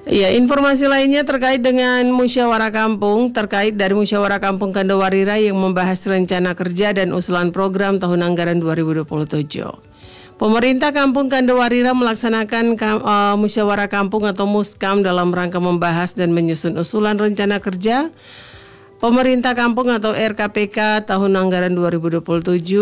Ya, informasi lainnya terkait dengan musyawarah kampung, terkait dari musyawarah kampung Kandawarira yang membahas rencana kerja dan usulan program tahun anggaran 2027. Pemerintah Kampung Kandawarira melaksanakan musyawarah kampung atau Muskam dalam rangka membahas dan menyusun usulan rencana kerja pemerintah kampung atau RKPK tahun anggaran 2027